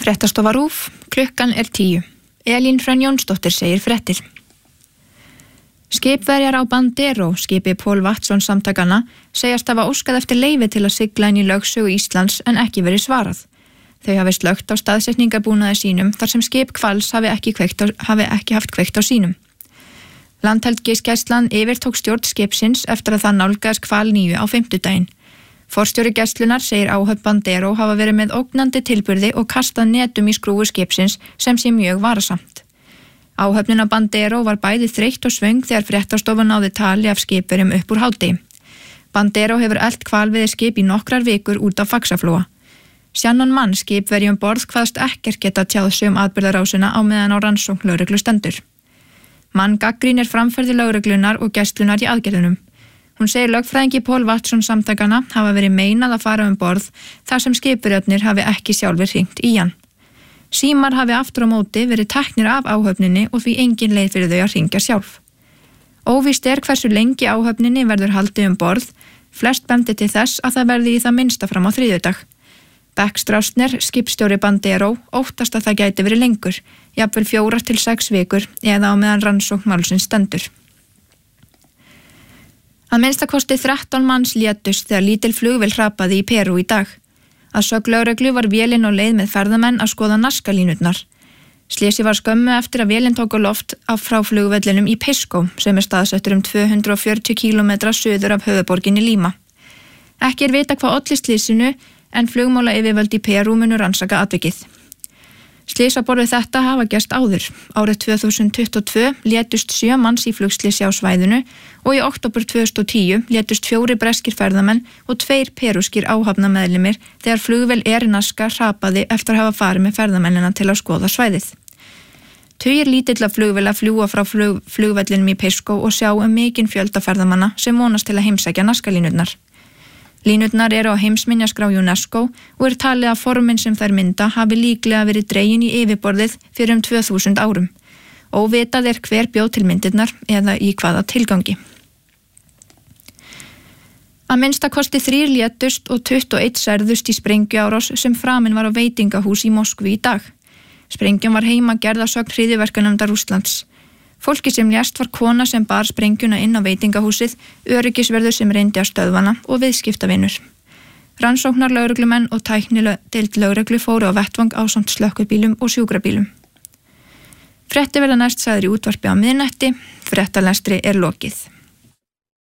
Fréttastofa RÚV, klukkan 10. Elín Hrönn Jónsdóttir segir fréttir. Skipverjar á Bandero, skipi Pól Vatnsson samtakanna, segjast hafa óskað eftir leyfi til að sigla inn í lögsögu Íslands en ekki verið svarað. Þau hafi slökkt á staðsetningarbúnaði sínum þar sem skip Hvals hafi ekki haft kveikt á sínum. Landhelgisgæslan yfirtók stjórn skipsins eftir að það nálgaðist Hval 9 á fimmtudaginn. Forstjóri gæslunar segir áhöfn Bandero hafa verið með ógnandi tilburði og kastað netum í skrúfu skipsins sem sé mjög varasamt. Áhöfnin á Bandero var bæði þreytt og svöng þegar fréttastofa náði tali af skipverjum upp úr hádegi. Bandero hefur elt hvalveiðiskip í nokkrar vikur út á Faxaflóa. Shannon Mann, skipverjum borð, kvaðst ekkert geta tjáð atburðarásina á meðan á rannsókn lögreglu stendur. Mann gagnrýnir framferði lögreglunar og gæslunar í aðgerðunum. Hún segir lögfræðingi Pól Vatnsson samtakana hafa verið meinað að fara borð þar sem skipverjarnir hafi ekki sjálfur hringt í hann. Símar hafi aftur á móti verið teknir af áhöfninni og því engin leið fyrir þau að hringja sjálf. Óvíst hversu lengi áhöfninni verður haldið borð, flest bendi til þess að það verði í það minnsta fram á þriðjudag. Beck Strausner, skipstjóri Bandero, óttast að það gæti verið lengur, jafnvel 4 til 6 vikur eða á meðan rannsókn málsins stendur. Að minnstakosti 13 manns létust þegar lítil flugvél hrapaði í Perú í dag. Að sögn lögreglu var vélin á leið með ferðamenn að skoða Nazca-línurnar. Slysið var skömmu eftir að vélin tók á loft frá flugvellinum í Pisco sem staðsettur 240 km suður af höfuðborginni Lima. Ekki vita hvað olli slysinu en flugmálayfirvöld í Perú munu rannsaka atvikið. Slys á borð við þetta hafa gerst áður. Árið 2022 létust 7 manns í flugslysi á svæðinu og í október 2010 létust 4 breskir ferðamenn og 2 perúskir áhafnameðlimir þegar flugvél Air Nazca hrapaði eftir að hafa farið með ferðamennina til að skoða svæðið. Tugir lítilla flugvéla fljúga frá flugvellinum í Pisco og sjá mikinn fjölda ferðamanna sem vonast til að heimsækja Nazca-línurnar. Línurnar eru á heimsminjaskrá UNESCO og talið að formin sem þær mynda hafi líklega verið dregin í yfirborðið fyrir 2000 árum. Óvitað hver bjó til myndirnar eða í hvaða tilgangi. Að minnstakosti 3 létust og 21 særðust í sprengjuárás sem framin var á veitingahús í Moskvu í dag. Sprengjan var heimagerð að sögn hryðjuverkanefndar Rússlands. Fólki sem lést var kona sem bar sprengjuna inn á veitingahúsið, öryggisverður sem reyndi að stöðvana og viðskiptavinur. Rannsóknar lögreglumenn og tæknideild lögreglu fóru á vettvang ásamt slökkvibílum og sjúkrabílum. Fréttir verða næst sagðar í útvarpi á miðnætti, fréttalestri lokið.